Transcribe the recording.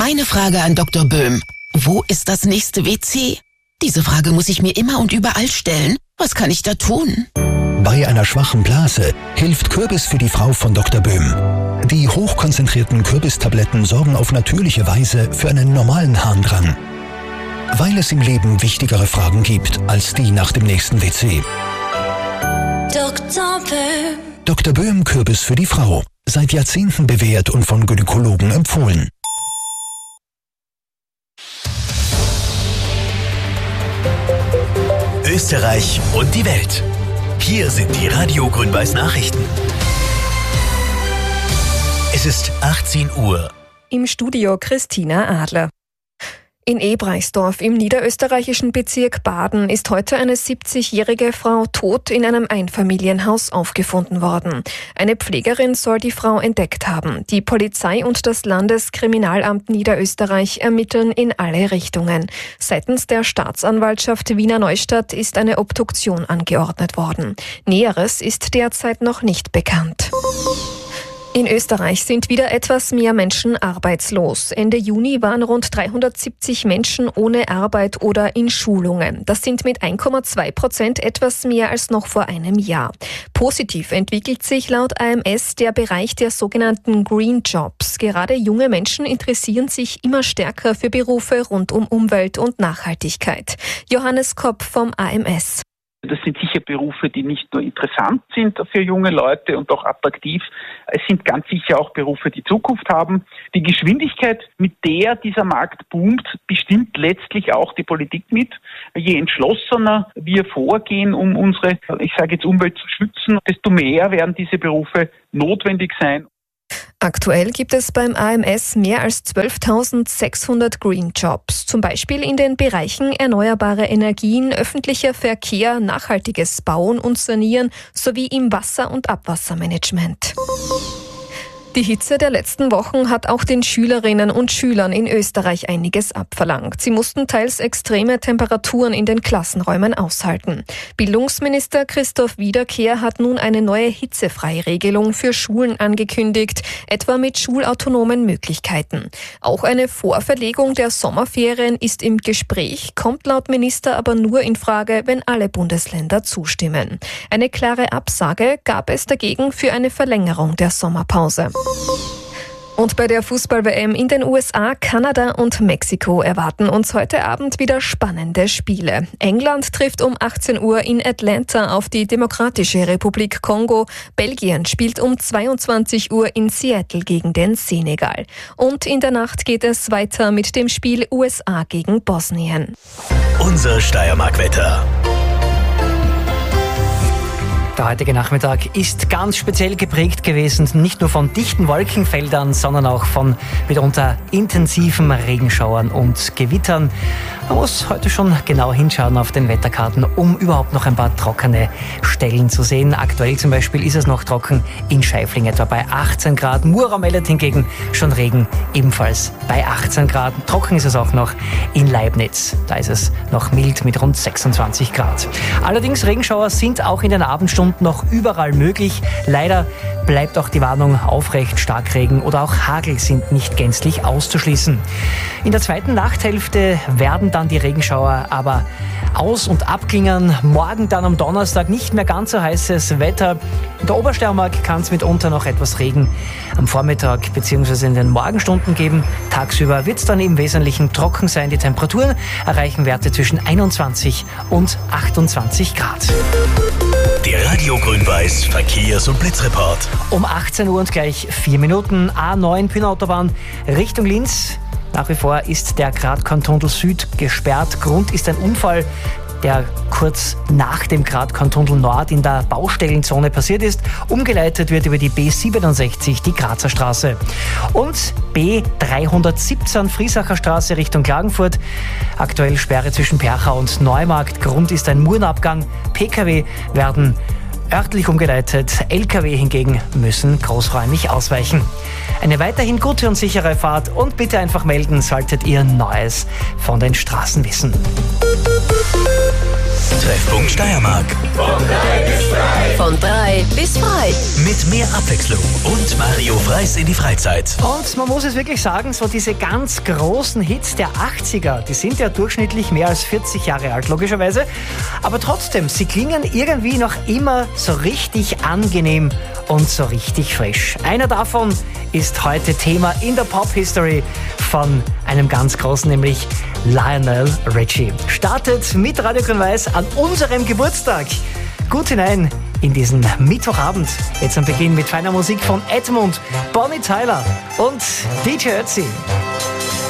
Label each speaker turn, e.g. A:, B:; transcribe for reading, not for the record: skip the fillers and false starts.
A: Meine Frage an Dr. Böhm. Wo ist das nächste WC? Diese Frage muss ich mir immer und überall stellen. Was kann ich da tun?
B: Bei einer schwachen Blase hilft Kürbis für die Frau von Dr. Böhm. Die hochkonzentrierten Kürbistabletten sorgen auf natürliche Weise für einen normalen Harndrang. Weil es im Leben wichtigere Fragen gibt als die nach dem nächsten WC.
C: Dr. Böhm.
B: Dr. Böhm Kürbis für die Frau. Seit Jahrzehnten bewährt und von Gynäkologen empfohlen.
D: Österreich und die Welt. Hier sind die Radio Grün-Weiß Nachrichten. Es ist 18 Uhr.
E: Im Studio Christina Adler. In Ebreisdorf im niederösterreichischen Bezirk Baden ist heute eine 70-jährige Frau tot in einem Einfamilienhaus aufgefunden worden. Eine Pflegerin soll die Frau entdeckt haben. Die Polizei und das Landeskriminalamt Niederösterreich ermitteln in alle Richtungen. Seitens der Staatsanwaltschaft Wiener Neustadt ist eine Obduktion angeordnet worden. Näheres ist derzeit noch nicht bekannt. In Österreich sind wieder etwas mehr Menschen arbeitslos. Ende Juni waren rund 370 Menschen ohne Arbeit oder in Schulungen. Das sind mit 1,2% etwas mehr als noch vor einem Jahr. Positiv entwickelt sich laut AMS der Bereich der sogenannten Green Jobs. Gerade junge Menschen interessieren sich immer stärker für Berufe rund um Umwelt und Nachhaltigkeit. Johannes Kopp vom AMS.
F: Das sind sicher Berufe, die nicht nur interessant sind für junge Leute und auch attraktiv. Es sind ganz sicher auch Berufe, die Zukunft haben. Die Geschwindigkeit, mit der dieser Markt boomt, bestimmt letztlich auch die Politik mit. Je entschlossener wir vorgehen, um unsere, Umwelt zu schützen, desto mehr werden diese Berufe notwendig sein.
E: Aktuell gibt es beim AMS mehr als 12.600 Green Jobs, zum Beispiel in den Bereichen erneuerbare Energien, öffentlicher Verkehr, nachhaltiges Bauen und Sanieren sowie im Wasser- und Abwassermanagement. Die Hitze der letzten Wochen hat auch den Schülerinnen und Schülern in Österreich einiges abverlangt. Sie mussten teils extreme Temperaturen in den Klassenräumen aushalten. Bildungsminister Christoph Wiederkehr hat nun eine neue Hitzefreiregelung für Schulen angekündigt, etwa mit schulautonomen Möglichkeiten. Auch eine Vorverlegung der Sommerferien ist im Gespräch, kommt laut Minister aber nur in Frage, wenn alle Bundesländer zustimmen. Eine klare Absage gab es dagegen für eine Verlängerung der Sommerpause. Und bei der Fußball-WM in den USA, Kanada und Mexiko erwarten uns heute Abend wieder spannende Spiele. England trifft um 18 Uhr in Atlanta auf die Demokratische Republik Kongo. Belgien spielt um 22 Uhr in Seattle gegen den Senegal. Und in der Nacht geht es weiter mit dem Spiel USA gegen Bosnien.
D: Unser Steiermark-Wetter.
G: Der heutige Nachmittag ist ganz speziell geprägt gewesen, nicht nur von dichten Wolkenfeldern, sondern auch von mitunter intensiven Regenschauern und Gewittern. Man muss heute schon genau hinschauen auf den Wetterkarten, um überhaupt noch ein paar trockene Stellen zu sehen. Aktuell zum Beispiel ist es noch trocken in Scheifling, etwa bei 18 Grad. Mura meldet hingegen schon Regen, ebenfalls bei 18 Grad. Trocken ist es auch noch in Leibniz. Da ist es noch mild mit rund 26 Grad. Allerdings Regenschauer sind auch in den Abendstunden noch überall möglich. Leider bleibt auch die Warnung aufrecht. Starkregen oder auch Hagel sind nicht gänzlich auszuschließen. In der zweiten Nachthälfte werden dann die Regenschauer aber aus- und abklingen. Morgen dann am Donnerstag nicht mehr ganz so heißes Wetter. In der Obersteiermark kann es mitunter noch etwas Regen am Vormittag bzw. in den Morgenstunden geben. Tagsüber wird es dann im Wesentlichen trocken sein. Die Temperaturen erreichen Werte zwischen 21 und 28 Grad.
D: Der Radio Grün-Weiß Verkehrs- und Blitzreport.
G: Um 18 Uhr und gleich 4 Minuten. A9 Pünautobahn Richtung Linz. Nach wie vor ist der Gratkorn-Tunnel Süd gesperrt. Grund ist ein Unfall, der kurz nach dem Gratkorn-Tunnel Nord in der Baustellenzone passiert ist. Umgeleitet wird über die B67, die Grazer Straße. Und B317 Friesacher Straße Richtung Klagenfurt. Aktuell Sperre zwischen Percha und Neumarkt. Grund ist ein Murenabgang. Pkw werden örtlich umgeleitet. Lkw hingegen müssen großräumig ausweichen. Eine weiterhin gute und sichere Fahrt und bitte einfach melden, solltet ihr Neues von den Straßen wissen.
D: Treffpunkt Steiermark.
C: Von 3 bis frei.
D: Mit mehr Abwechslung und Mario Freis in die Freizeit.
G: Und man muss es wirklich sagen, so diese ganz großen Hits der 80er, die sind ja durchschnittlich mehr als 40 Jahre alt, logischerweise. Aber trotzdem, sie klingen irgendwie noch immer so richtig angenehm und so richtig frisch. Einer davon ist heute Thema in der Pop-History von einem ganz großen, nämlich Lionel Richie. Startet mit Radio Grün-Weiß an unserem Geburtstag. Gut hinein in diesen Mittwochabend. Jetzt am Beginn mit feiner Musik von Edmund, Bonnie Tyler und DJ Ötzi.